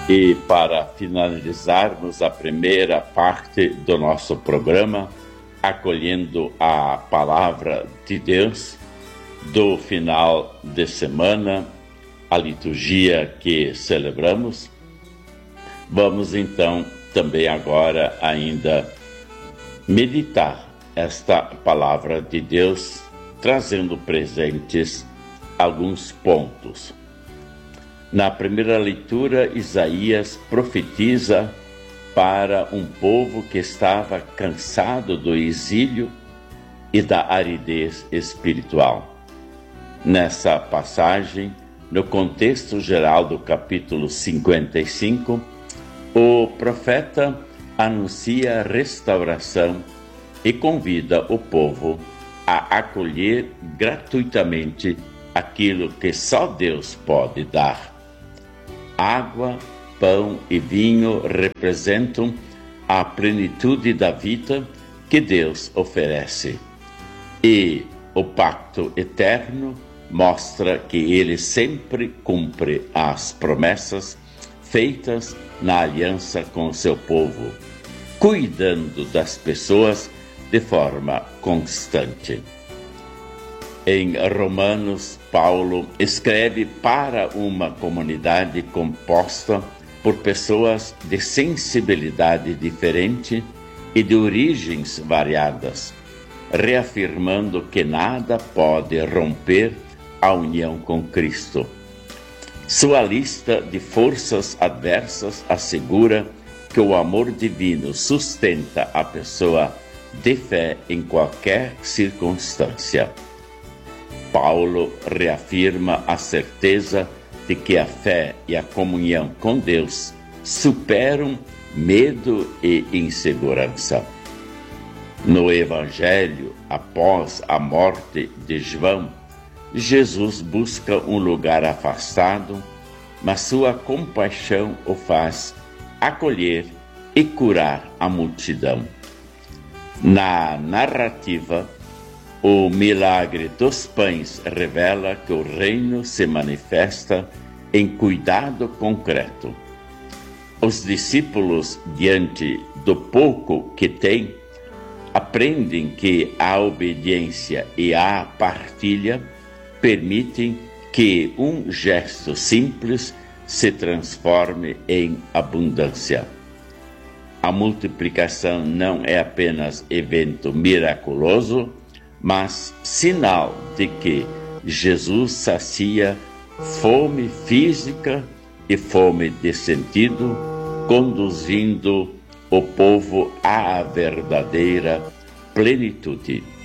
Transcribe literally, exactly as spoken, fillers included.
E para finalizarmos a primeira parte do nosso programa, acolhendo a palavra de Deus do final de semana, a liturgia que celebramos, vamos então também agora ainda meditar esta palavra de Deus, trazendo presentes alguns pontos. Na primeira leitura, Isaías profetiza para um povo que estava cansado do exílio e da aridez espiritual. Nessa passagem, no contexto geral do capítulo cinquenta e cinco, o profeta anuncia a restauração e convida o povo a acolher gratuitamente aquilo que só Deus pode dar. Água, pão e vinho representam a plenitude da vida que Deus oferece. E o pacto eterno mostra que Ele sempre cumpre as promessas feitas na aliança com o seu povo, cuidando das pessoas de forma constante. Em Romanos, Paulo escreve para uma comunidade composta por pessoas de sensibilidade diferente e de origens variadas, reafirmando que nada pode romper a união com Cristo. Sua lista de forças adversas assegura que o amor divino sustenta a pessoa de fé em qualquer circunstância. Paulo reafirma a certeza de que a fé e a comunhão com Deus superam medo e insegurança. No Evangelho, após a morte de João, Jesus busca um lugar afastado, mas sua compaixão o faz acolher e curar a multidão. Na narrativa, o milagre dos pães revela que o reino se manifesta em cuidado concreto. Os discípulos, diante do pouco que têm, aprendem que a obediência e a partilha permitem que um gesto simples se transforme em abundância. A multiplicação não é apenas evento miraculoso, mas sinal de que Jesus sacia fome física e fome de sentido, conduzindo o povo à verdadeira plenitude.